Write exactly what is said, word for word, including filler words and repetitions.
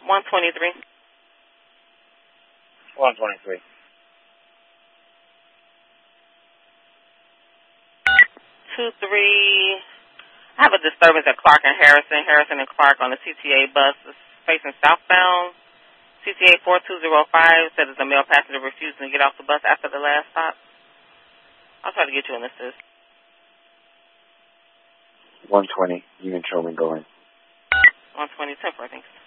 one twenty-three. one twenty-three. two three. I have a disturbance at Clark and Harrison. Harrison and Clark on the C T A bus facing southbound. C T A four two zero five said there's a male passenger refusing to get off the bus after the last stop. I'll try to get you an assist. one twenty. You can show me going. one twenty, ten four, thanks.